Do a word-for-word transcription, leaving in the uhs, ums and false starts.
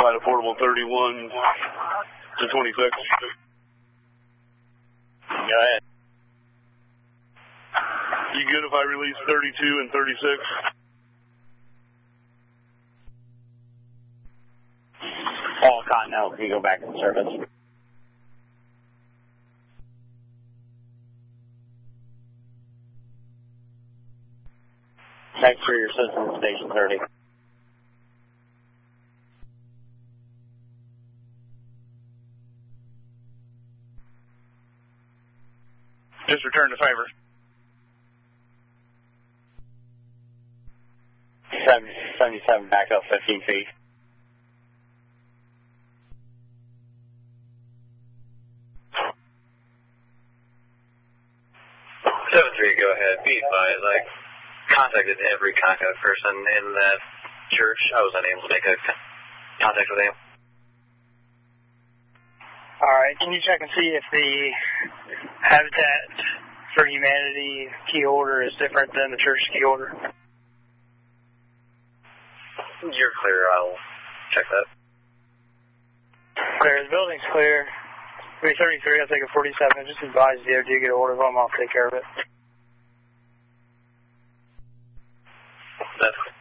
Flight affordable thirty-one to twenty-six. Go ahead. You good if I release thirty-two and thirty-six? All Continental, can you go back in service? Thanks for your assistance, Station thirty. Just return to favor. seventy-seven back up fifteen feet. seven three, go ahead. Be advised, I contacted every contact person in that church. I was unable to make a contact with them. Alright, can you check and see if the Habitat for Humanity key order is different than the church key order? You're clear, I'll check that. Clear, the building's clear. three thirty-three, I'll take a forty-seven. Just advise you, do you get a order of them, I'll take care of it. That's